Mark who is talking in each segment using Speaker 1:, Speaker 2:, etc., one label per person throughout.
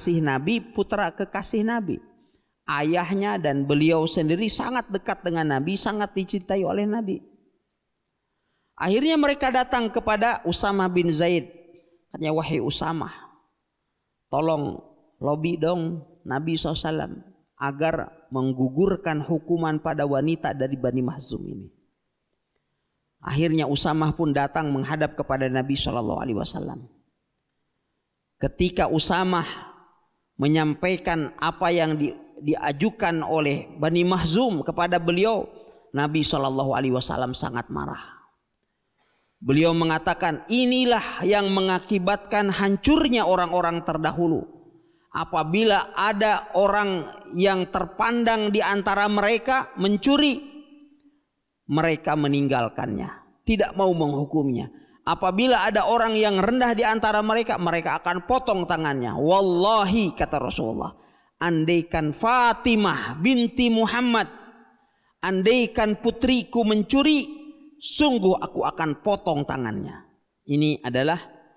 Speaker 1: kekasih Nabi, putra kekasih Nabi. Ayahnya dan beliau sendiri sangat dekat dengan Nabi, sangat dicintai oleh Nabi. Akhirnya mereka datang kepada Usamah bin Zaid. Katanya, wahai Usamah, tolong lobi dong Nabi SAW agar menggugurkan hukuman pada wanita dari Bani Makhzum ini. Akhirnya Usamah pun datang menghadap kepada Nabi SAW. Ketika Usamah menyampaikan apa yang diajukan oleh Bani Makhzum kepada beliau, Nabi SAW sangat marah. Beliau mengatakan, inilah yang mengakibatkan hancurnya orang-orang terdahulu. Apabila ada orang yang terpandang di antara mereka mencuri, mereka meninggalkannya, tidak mau menghukumnya. Apabila ada orang yang rendah di antara mereka, mereka akan potong tangannya. Wallahi, kata Rasulullah, andaikan Fatimah binti Muhammad, andaikan putriku mencuri, sungguh aku akan potong tangannya. Ini adalah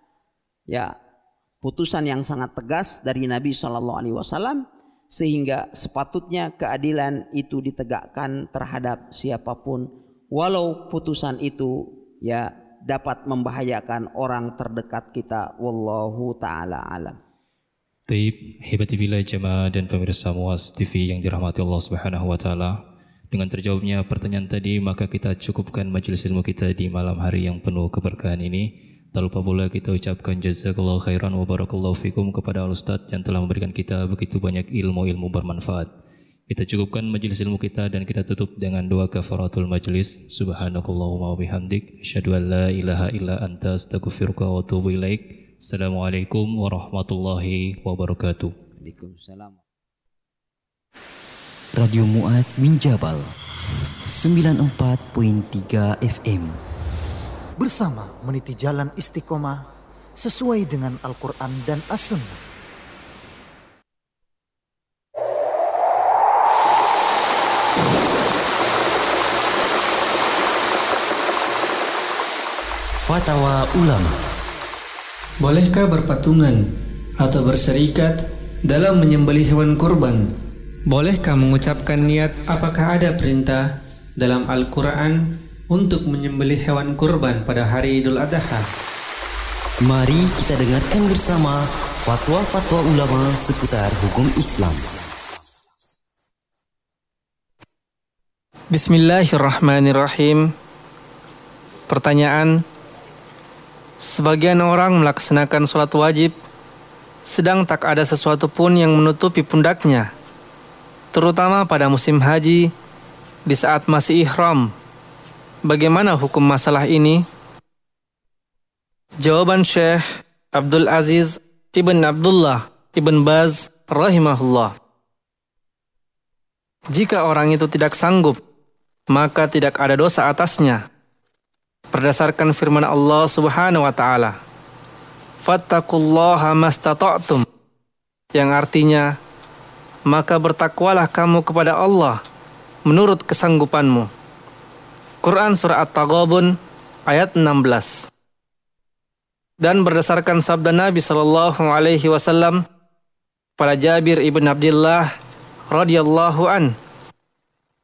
Speaker 1: putusan yang sangat tegas dari Nabi SAW, sehingga sepatutnya keadilan itu ditegakkan terhadap siapapun, walau putusan itu dapat membahayakan orang terdekat kita. Wallahu ta'ala alam.
Speaker 2: Taib, hebatibillah jamaah dan pemirsa Muaz TV yang dirahmati Allah Subhanahu wa taala. Dengan terjawabnya pertanyaan tadi, maka kita cukupkan majelis ilmu kita di malam hari yang penuh keberkahan ini. Tak lupa pula kita ucapkan jazakallahu khairan wa barakallahu fikum kepada Al-Ustadz yang telah memberikan kita begitu banyak ilmu-ilmu bermanfaat. Kita cukupkan majelis ilmu kita dan kita tutup dengan doa kafaratul majelis. Subhanakallahumma wa bihamdik, asyhadu an la ilaha illa anta, astaghfiruka wa atubu ilaik. Assalamualaikum warahmatullahi wabarakatuh.
Speaker 1: Waalaikumsalam.
Speaker 3: Radio Muaz bin Jabal 94.3 FM.
Speaker 4: Bersama meniti jalan istiqomah sesuai dengan Al-Quran dan As-Sunnah.
Speaker 3: Fatwa Ulama.
Speaker 5: Bolehkah berpatungan atau berserikat dalam menyembelih hewan kurban? Bolehkah mengucapkan niat? Apakah ada perintah dalam Al-Quran untuk menyembelih hewan kurban pada hari Idul Adha?
Speaker 3: Mari kita dengarkan bersama fatwa-fatwa ulama seputar hukum Islam.
Speaker 5: Bismillahirrahmanirrahim. Pertanyaan: sebagian orang melaksanakan sholat wajib, sedang tak ada sesuatu pun yang menutupi pundaknya, terutama pada musim haji, di saat masih ihram. Bagaimana hukum masalah ini? Jawaban Syekh Abdul Aziz Ibn Abdullah Ibn Baz rahimahullah. Jika orang itu tidak sanggup, maka tidak ada dosa atasnya. Berdasarkan firman Allah Subhanahu wa taala, "Fattaqullaha mastata'tum," yang artinya, maka bertakwalah kamu kepada Allah menurut kesanggupanmu. Quran surah At-Taghabun ayat 16. Dan berdasarkan sabda Nabi sallallahu alaihi wasallam pada Jabir ibn Abdullah radhiyallahu an,